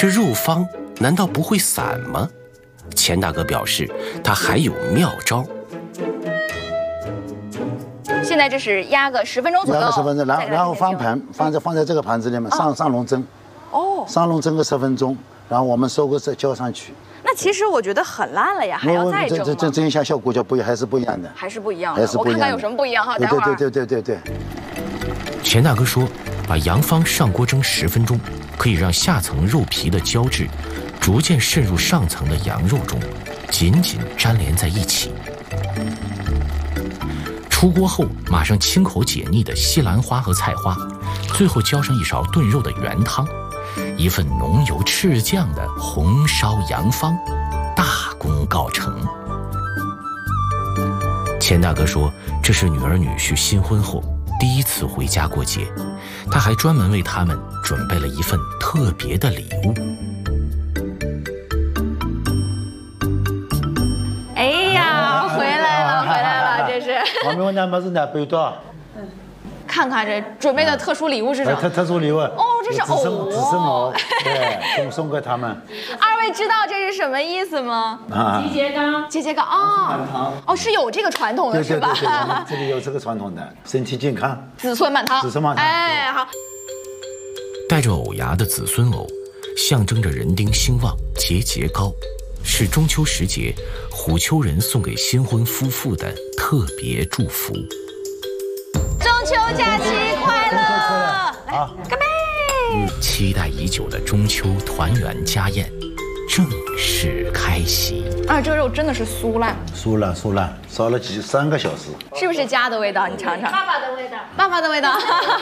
这肉方难道不会散吗？钱大哥表示他还有妙招。 现在这是压个10分钟左右， 压个10分钟，然后翻盘，放在这个盘子里面，上笼蒸。哦，上笼蒸个10分钟，然后我们收个浇上去。 那其实我觉得很烂了呀，还要再蒸吗？ 这蒸一下效果就还是不一样的， 还是不一样的。我看看有什么不一样哈，待会儿。 对。 钱大哥说，把羊方上锅蒸10分钟，可以让下层肉皮的胶质逐渐渗入上层的羊肉中，紧紧粘连在一起。出锅后，马上清口解腻的西兰花和菜花，最后浇上一勺炖肉的原汤，一份浓油赤酱的红烧羊方，大功告成。钱大哥说，这是女儿女婿新婚后第一次回家过节，他还专门为他们准备了一份特别的礼物。 哎呀，回来了，这是。 我们问他们是哪背多？ 看看这准备的特殊礼物是什么？ 特殊礼物哦， 这是藕， 紫参藕，对，送给他们。 二位知道这是什么意思吗？节节高哦，是有这个传统的是吧？ 对，我们这里有这个传统的，身体健康， 子孙满堂，哎，好。 带着藕芽的子孙藕，象征着人丁兴旺、节节高，是中秋时节虎丘人送给新婚夫妇的特别祝福。 中秋假期快乐！来，干杯！ 期待已久的中秋团圆家宴正式开席。 这个肉真的是酥烂， 酥烂，烧了3个小时， 是不是家的味道？你尝尝， 爸爸的味道。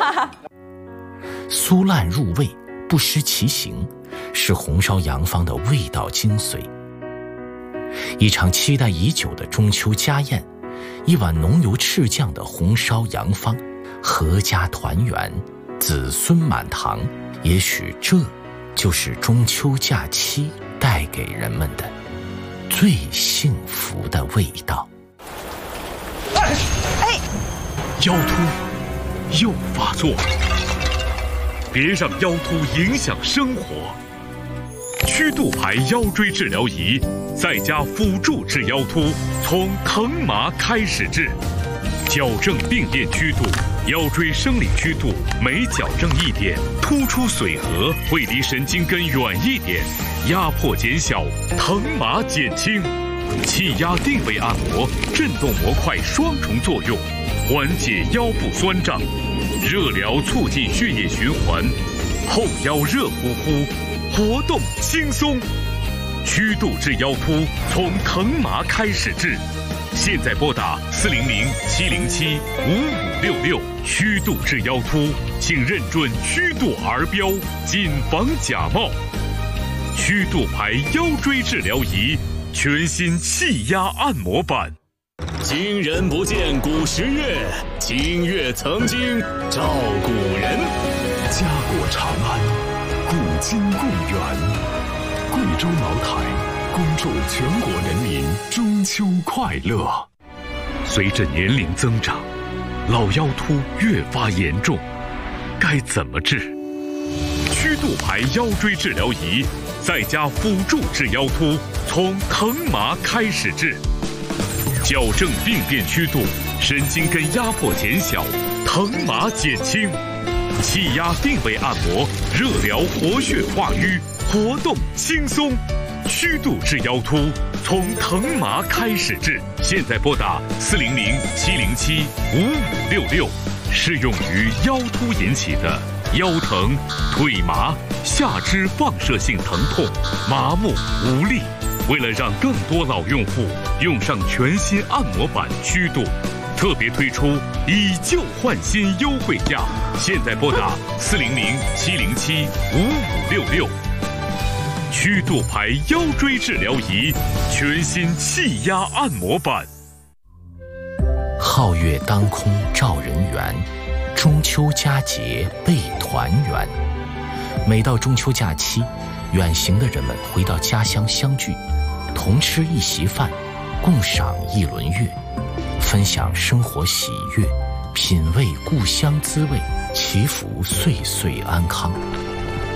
酥烂入味，不失其形，是红烧羊方的味道精髓。一场期待已久的中秋家宴，一碗浓油赤酱的红烧羊方，阖家团圆，子孙满堂。也许这就是中秋假期带给人们的最幸福的味道。 腰突又发作，别让腰突影响生活。曲度牌腰椎治疗仪，再加辅助治腰突，从疼麻开始治，矫正病变曲度，腰椎生理曲度每矫正1点，突出髓核，会离神经根远1点，压迫减小，疼麻减轻。气压定位按摩，震动模块双重作用，缓解腰部酸胀，热疗促进血液循环，后腰热乎乎，活动轻松。曲度治腰突，从疼麻开始治。现在拨打400-707-5566，曲度治腰突，请认准曲度儿标，谨防假冒。曲度牌腰椎治疗仪，全新气压按摩版。 今人不见古时月，今月曾经照古人。 家国长安，古今共远。贵州茅台恭祝全国人民中秋快乐。 随着年龄增长，老腰突越发严重，该怎么治？曲度牌腰椎治疗仪，再加辅助治腰突，从疼麻开始治，矫正病变曲度，神经根压迫减小，疼麻减轻。气压定位按摩，热疗活血化瘀，活动轻松。曲度治腰突，从疼麻开始治。现在拨打400-707-5566，适用于腰突引起的腰疼、腿麻、下肢放射性疼痛、麻木无力。为了让更多老用户用上全新按摩版曲度，特别推出以旧换新优惠价。现在拨打400-707-5566。曲度牌腰椎治疗仪，全新气压按摩版。 皓月当空照人圆，中秋佳节倍团圆。每到中秋假期，远行的人们回到家乡相聚，同吃一席饭，共赏一轮月，分享生活喜悦，品味故乡滋味，祈福岁岁安康。